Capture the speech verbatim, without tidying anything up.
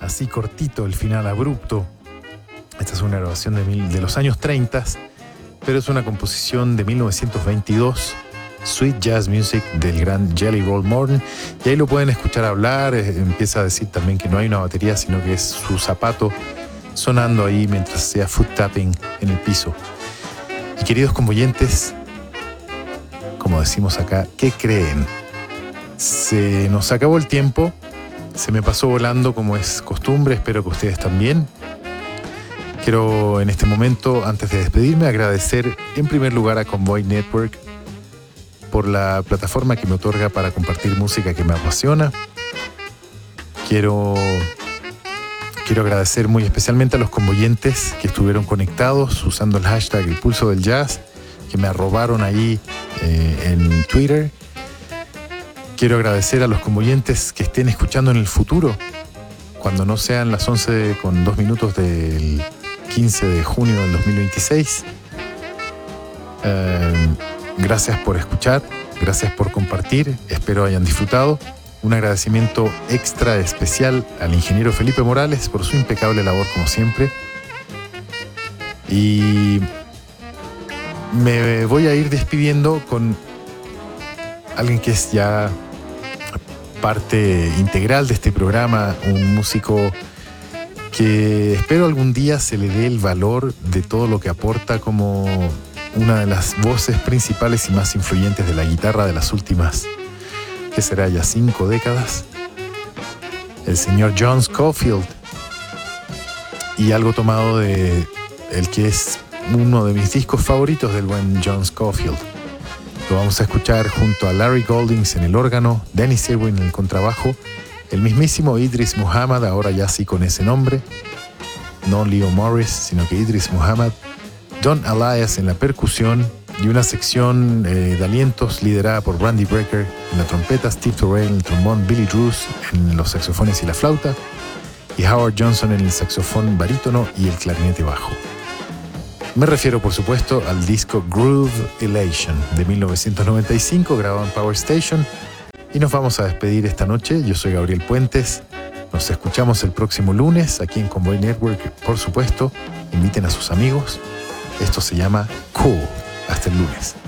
Así cortito, el final abrupto. Esta es una grabación de, mil, de los años treinta, pero es una composición de mil novecientos veintidós, Sweet Jazz Music del gran Jelly Roll Morton. Y ahí lo pueden escuchar hablar, eh, empieza a decir también que no hay una batería, sino que es su zapato sonando ahí mientras sea foot tapping en el piso. Y queridos convoyentes, como decimos acá, ¿qué creen? Se nos acabó el tiempo, se me pasó volando como es costumbre, espero que ustedes también. Quiero en este momento, antes de despedirme, agradecer en primer lugar a Convoy Network por la plataforma que me otorga para compartir música que me apasiona. Quiero, quiero agradecer muy especialmente a los convoyentes que estuvieron conectados usando el hashtag El Pulso del Jazz, que me arrobaron ahí eh, en Twitter. Quiero agradecer a los convoyentes que estén escuchando en el futuro, cuando no sean las once con dos minutos del quince de junio del dos mil veintiséis. Eh, gracias por escuchar, gracias por compartir, espero hayan disfrutado. Un agradecimiento extra especial al ingeniero Felipe Morales por su impecable labor como siempre. Y me voy a ir despidiendo con alguien que es ya parte integral de este programa, un músico que espero algún día se le dé el valor de todo lo que aporta como una de las voces principales y más influyentes de la guitarra de las últimas, que será ya cinco décadas, el señor John Scofield, y algo tomado de el que es uno de mis discos favoritos del buen John Scofield. Lo vamos a escuchar junto a Larry Goldings en el órgano, Dennis Irwin en el contrabajo, el mismísimo Idris Muhammad, ahora ya sí con ese nombre, no Leo Morris, sino que Idris Muhammad, Don Alias en la percusión y una sección eh, de alientos liderada por Randy Brecker en la trompeta, Steve Turrell en el trombón, Billy Drews en los saxofones y la flauta, y Howard Johnson en el saxofón barítono y el clarinete bajo. Me refiero, por supuesto, al disco Groove Elation de mil novecientos noventa y cinco, grabado en Power Station. Y nos vamos a despedir esta noche. Yo soy Gabriel Puentes. Nos escuchamos el próximo lunes aquí en Convoy Network, por supuesto. Inviten a sus amigos. Esto se llama Cool. Hasta el lunes.